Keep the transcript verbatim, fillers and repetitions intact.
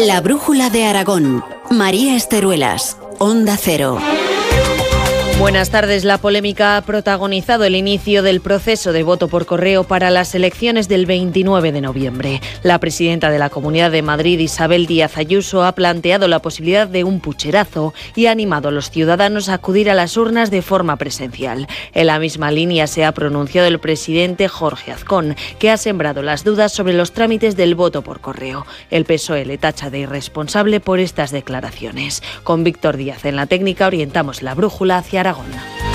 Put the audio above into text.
La brújula de Aragón. María Esteruelas, Onda Cero. Buenas tardes. La polémica ha protagonizado el inicio del proceso de voto por correo para las elecciones del veintinueve de noviembre. La presidenta de la Comunidad de Madrid, Isabel Díaz Ayuso, ha planteado la posibilidad de un pucherazo y ha animado a los ciudadanos a acudir a las urnas de forma presencial. En la misma línea se ha pronunciado el presidente Jorge Azcón, que ha sembrado las dudas sobre los trámites del voto por correo. El P S O E le tacha de irresponsable por estas declaraciones. Con Víctor Díaz en la técnica orientamos la brújula hacia Aragón.